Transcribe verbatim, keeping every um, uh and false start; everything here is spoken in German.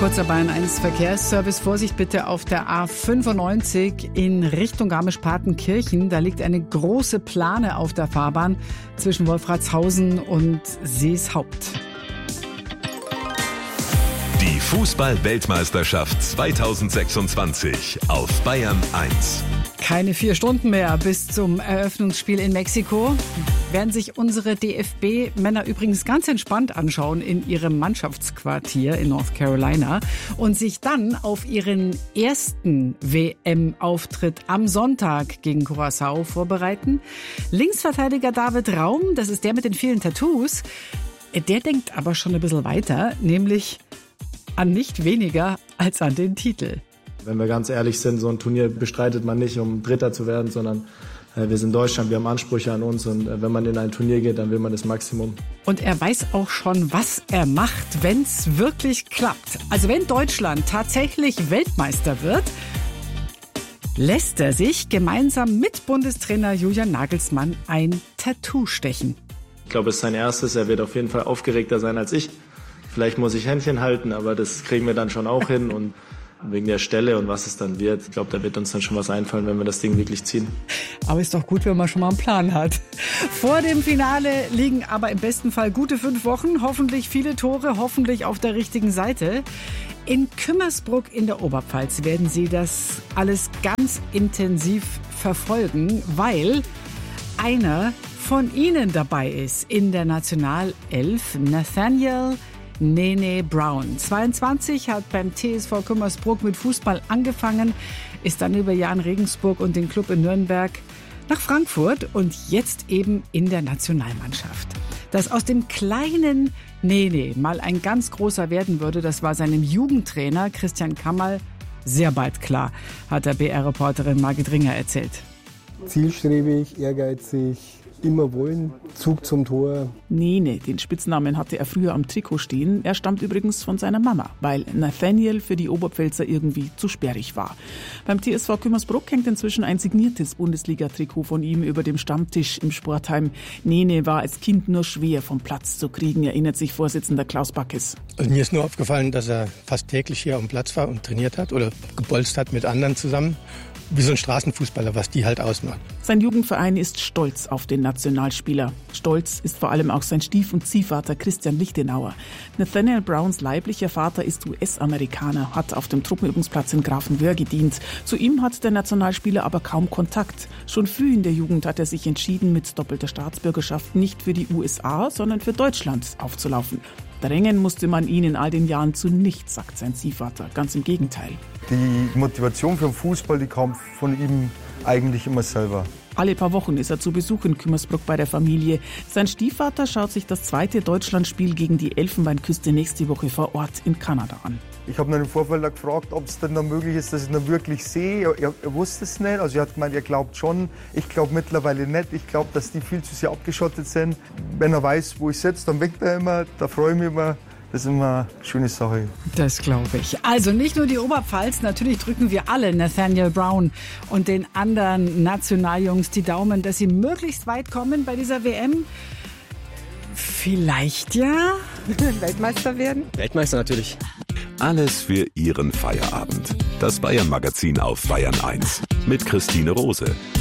Kurzer Bayern eins Verkehrsservice. Vorsicht bitte auf der A fünfundneunzig in Richtung Garmisch-Partenkirchen. Da liegt eine große Plane auf der Fahrbahn zwischen Wolfratshausen und Seeshaupt. Die Fußball-Weltmeisterschaft zweitausendsechsundzwanzig auf Bayern eins. Keine vier Stunden mehr bis zum Eröffnungsspiel in Mexiko. Werden sich unsere D F B-Männer übrigens ganz entspannt anschauen in ihrem Mannschaftsquartier in North Carolina und sich dann auf ihren ersten W M-Auftritt am Sonntag gegen Curaçao vorbereiten. Linksverteidiger David Raum, das ist der mit den vielen Tattoos, der denkt aber schon ein bisschen weiter, nämlich an nicht weniger als an den Titel. Wenn wir ganz ehrlich sind, so ein Turnier bestreitet man nicht, um Dritter zu werden, sondern äh, wir sind Deutschland, wir haben Ansprüche an uns und äh, wenn man in ein Turnier geht, dann will man das Maximum. Und er weiß auch schon, was er macht, wenn es wirklich klappt. Also wenn Deutschland tatsächlich Weltmeister wird, lässt er sich gemeinsam mit Bundestrainer Julian Nagelsmann ein Tattoo stechen. Ich glaube, es ist sein erstes, er wird auf jeden Fall aufgeregter sein als ich. Vielleicht muss ich Händchen halten, aber das kriegen wir dann schon auch hin und wegen der Stelle und was es dann wird. Ich glaube, da wird uns dann schon was einfallen, wenn wir das Ding wirklich ziehen. Aber ist doch gut, wenn man schon mal einen Plan hat. Vor dem Finale liegen aber im besten Fall gute fünf Wochen. Hoffentlich viele Tore, hoffentlich auf der richtigen Seite. In Kümmersbruck in der Oberpfalz werden Sie das alles ganz intensiv verfolgen, weil einer von Ihnen dabei ist in der Nationalelf, Nathaniel Nene Brown. zweiundzwanzig, hat beim T S V Kümmersbruck mit Fußball angefangen, ist dann über Jahn Regensburg und den Club in Nürnberg nach Frankfurt und jetzt eben in der Nationalmannschaft. Dass aus dem kleinen Nene mal ein ganz großer werden würde, das war seinem Jugendtrainer Christian Kammerl sehr bald klar, hat der B R-Reporterin Margit Ringer erzählt. Zielstrebig, ehrgeizig, immer wollen, Zug zum Tor. Nene, den Spitznamen hatte er früher am Trikot stehen. Er stammt übrigens von seiner Mama, weil Nathaniel für die Oberpfälzer irgendwie zu sperrig war. Beim T S V Kümmersbruck hängt inzwischen ein signiertes Bundesliga-Trikot von ihm über dem Stammtisch im Sportheim. Nene war als Kind nur schwer vom Platz zu kriegen, erinnert sich Vorsitzender Klaus Backes. Also mir ist nur aufgefallen, dass er fast täglich hier am Platz war und trainiert hat oder gebolzt hat mit anderen zusammen. Wie so ein Straßenfußballer, was die halt ausmacht. Sein Jugendverein ist stolz auf den Nationalspieler. Stolz ist vor allem auch sein Stief- und Ziehvater Christian Lichtenauer. Nathaniel Browns leiblicher Vater ist U S-Amerikaner, hat auf dem Truppenübungsplatz in Grafenwöhr gedient. Zu ihm hat der Nationalspieler aber kaum Kontakt. Schon früh in der Jugend hat er sich entschieden, mit doppelter Staatsbürgerschaft nicht für die U S A, sondern für Deutschland aufzulaufen. Drängen musste man ihn in all den Jahren zu nichts, sagt sein Ziehvater. Ganz im Gegenteil. Die Motivation für den Fußball, die kam von ihm eigentlich immer selber. Alle paar Wochen ist er zu Besuch in Kümmersbruck bei der Familie. Sein Stiefvater schaut sich das zweite Deutschlandspiel gegen die Elfenbeinküste nächste Woche vor Ort in Kanada an. Ich habe ihn im Vorfeld gefragt, ob es denn noch möglich ist, dass ich ihn noch wirklich sehe. Er, er wusste es nicht. Also er hat gemeint, er glaubt schon. Ich glaube mittlerweile nicht. Ich glaube, dass die viel zu sehr abgeschottet sind. Wenn er weiß, wo ich sitze, dann weckt er immer. Da freue ich mich immer. Das ist immer eine schöne Sache. Das glaube ich. Also nicht nur die Oberpfalz, natürlich drücken wir alle Nathaniel Brown und den anderen Nationaljungs die Daumen, dass sie möglichst weit kommen bei dieser W M. Vielleicht ja Weltmeister werden? Weltmeister natürlich. Alles für Ihren Feierabend. Das Bayern-Magazin auf Bayern eins mit Christine Rose.